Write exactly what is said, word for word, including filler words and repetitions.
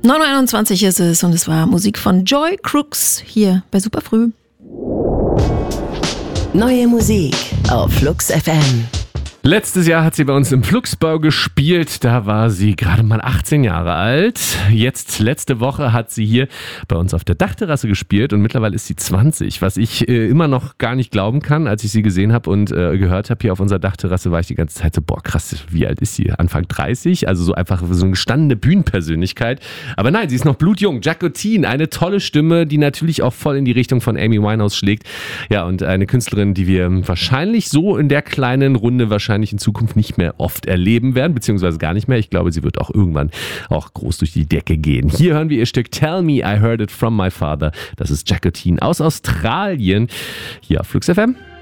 neun Uhr einundzwanzig ist es und es war Musik von Joy Crooks hier bei Superfrüh. Neue Musik auf Flux F M. Letztes Jahr hat sie bei uns im Flugsbau gespielt, da war sie gerade mal achtzehn Jahre alt. Jetzt, letzte Woche, hat sie hier bei uns auf der Dachterrasse gespielt und mittlerweile ist sie zwanzig, was ich äh, immer noch gar nicht glauben kann. Als ich sie gesehen habe und äh, gehört habe hier auf unserer Dachterrasse, war ich die ganze Zeit so, boah krass, wie alt ist sie? Anfang dreißig, also so einfach so eine gestandene Bühnenpersönlichkeit. Aber nein, sie ist noch blutjung. Jacqueline, eine tolle Stimme, die natürlich auch voll in die Richtung von Amy Winehouse schlägt. Ja, und eine Künstlerin, die wir wahrscheinlich so in der kleinen Runde wahrscheinlich in Zukunft nicht mehr oft erleben werden, beziehungsweise gar nicht mehr. Ich glaube, sie wird auch irgendwann auch groß durch die Decke gehen. Hier hören wir ihr Stück Tell Me I Heard It From My Father. Das ist Jacqueline aus Australien. Hier auf Flux F M.